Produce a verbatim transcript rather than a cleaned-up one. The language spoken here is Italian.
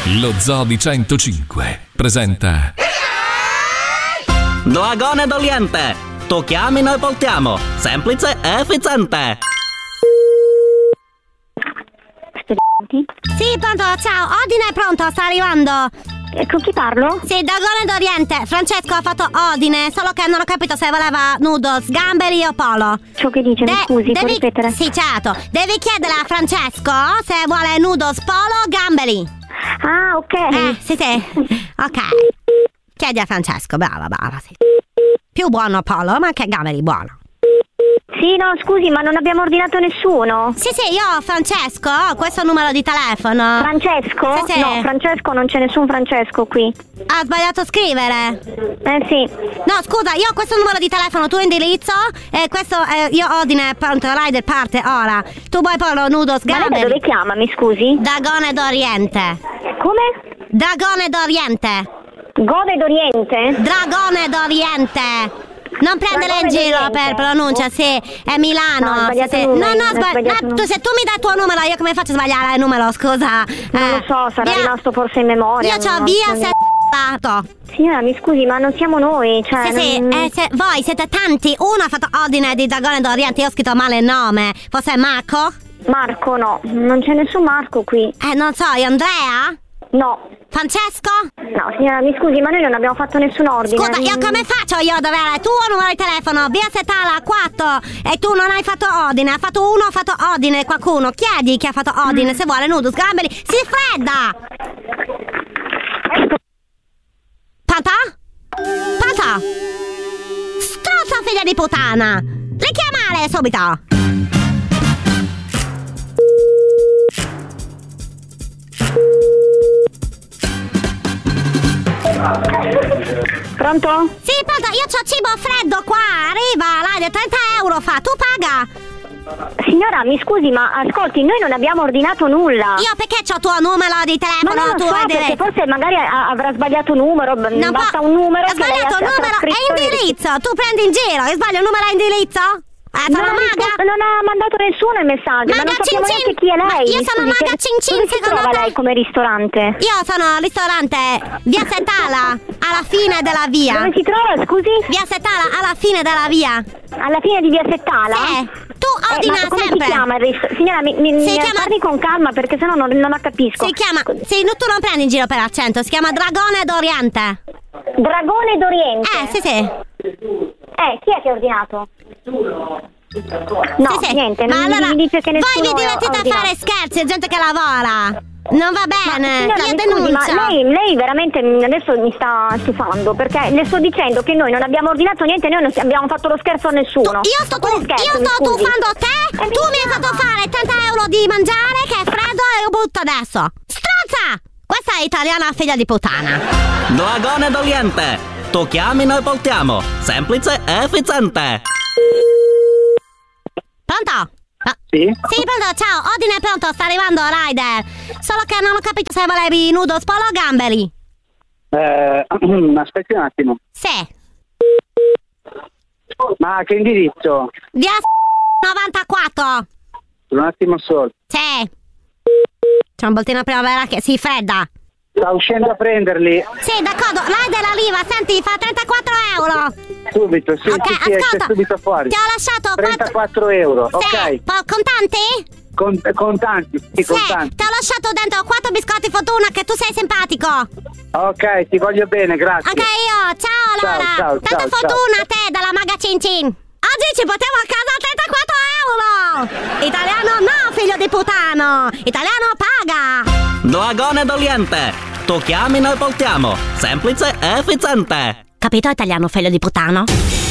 Lo Zoo di centocinque presenta Dragone d'Oriente. Tu chiami, noi portiamo. Semplice e efficiente. Sì, pronto, ciao, Odine è pronto, sta arrivando. E con chi parlo? Sì, Dragone d'Oriente. Francesco ha fatto Odine, solo che non ho capito se voleva noodles, gamberi o polo. Ciò che dice, De- mi scusi, devi... può ripetere? Sì, certo. Devi chiedere a Francesco se vuole noodles, polo o gamberi. Ah, ok. Eh, sì, sì. Ok. Chiedi a Francesco, brava, brava, sì. Più buono polo, ma anche gamberi buono. Sì, no, scusi, ma non abbiamo ordinato nessuno. Sì, sì, io ho Francesco, ho questo numero di telefono. Francesco? Sì, sì. No, Francesco, non c'è nessun Francesco qui. Ha sbagliato a scrivere. Eh sì. No, scusa, io ho questo numero di telefono, tuo indirizzo. E questo, eh, io Odine, pronto, Rider parte ora. Tu vuoi polo noodles, Ma lei da gamberi? dove chiama, mi scusi? Dragone d'Oriente. Come? Dragone d'Oriente. Gode d'Oriente? Dragone d'Oriente. Non prendere in Dragone giro d'Oriente. per pronuncia, sì, è Milano. No, ha sbagliato sì, sì. numero, No, no, ha sbag- sbagliato no, tu, numero. se tu mi dai il tuo numero, io come faccio a sbagliare il numero, scusa? Non Eh, lo so, sarà via- rimasto forse in memoria. Io c'ho no? via Non- settato. Signora, mi scusi, ma non siamo noi, cioè... Sì, sì, non- eh, se- voi siete tanti. Uno ha fatto Odine di Dragone d'Oriente, io ho scritto male il nome. Forse è Marco? Marco, no, non c'è nessun Marco qui. Eh, non so, io Andrea? No. Francesco? No, signora, mi scusi, ma noi non abbiamo fatto nessun ordine. Scusa, io come faccio io ad avere il tuo numero di telefono? Via Setala quattro e tu non hai fatto Odine. Ha fatto uno, ha fatto Odine qualcuno. Chiedi chi ha fatto Odine se vuole noodles, gamberi. Si fredda! Pronto? Pronto? Strozza figlia di puttana! Richiamare subito! Pronto? Sì, pronto, io c'ho cibo freddo qua, arriva, l'hai trenta euro fa, tu paga! Signora, mi scusi, ma ascolti, noi non abbiamo ordinato nulla. Io perché c'ho tuo numero di Ma telefono, non lo tu so, hai perché diretto. forse magari a- avrà sbagliato numero. b- Non basta può- un numero ha che lei ha, sbagliato ha numero e trascritto. indirizzo, tu prendi in giro, io sbaglio numero e indirizzo? Eh, Non sono ha, maga? risposto- non ha mandato nessuno il messaggio, ma Maga non sappiamo Cin Cin? neanche chi è Ma lei. io Mi sono scusi, Maga che- Cin Cin, dove si secondo trova te? lei come ristorante? Io sono al ristorante Via Setala, alla fine della via. Dove si trova, scusi? Via Setala, alla fine della via. Alla fine di via Settala? Sì, tu Eh, ordina ma come sempre. si chiama il ristorante? Signora, mi, mi, Si mi chiama- parli con calma perché sennò non, non la capisco. Si chiama, sì, no, tu non prendi in giro per accento, si chiama Dragone d'Oriente. Dragone d'Oriente? Eh, sì, sì. Eh, chi è che ha ordinato? No, Sì, sì. niente, Ma mi, allora, mi dice che nessuno voi vi ha divertite a ordinato. fare scherzi, è gente che lavora. Non va bene, Signora, io mi scusi, ma denuncio. lei, lei veramente mm, adesso mi sta stufando perché le sto dicendo che noi non abbiamo ordinato niente, noi non si- abbiamo fatto lo scherzo a nessuno. Io sto, Ma quale tu- scherzo, io mi sto scusi? tuffando te, Eh, tu mi mi hai chiama. fatto fare trenta euro di mangiare che è freddo e io butto adesso. Stronza! Questa è italiana figlia di puttana. Dragone d'Oriente. Tu chiami, noi portiamo. Semplice e efficiente. Pronto? Ah, Sì? sì, pronto, ciao, Odine è pronto, sta arrivando Rider. Solo che non ho capito se volevi noodles, polo o gamberi. Eh, aspetti un attimo. Sì. Ma che indirizzo? Via novantaquattro. Un attimo solo. Sì. C'è un boltino primavera che si fredda. Sta uscendo a prenderli. Sì, d'accordo, Rider arriva, senti, fa trentaquattro euro. Subito, sì, Ok, sì, sì, esce ascolta, subito fuori. ti ho lasciato quattro... trentaquattro euro, Sì, ok. po- contanti? Con, contanti, sì, Sì, contanti. ti ho lasciato dentro quattro biscotti fortuna che tu sei simpatico. Ok, ti voglio bene, grazie. Ok, io, ciao allora. Ciao, ciao, Tanta ciao, fortuna a te dalla maga Cin Cin. Oggi ci portiamo a casa trentaquattro euro. Italiano no, figlio di puttano. Italiano paga. Dragone d'Oriente. Tu chiami, noi portiamo. Semplice e efficiente. Capito, italiano figlio di puttano?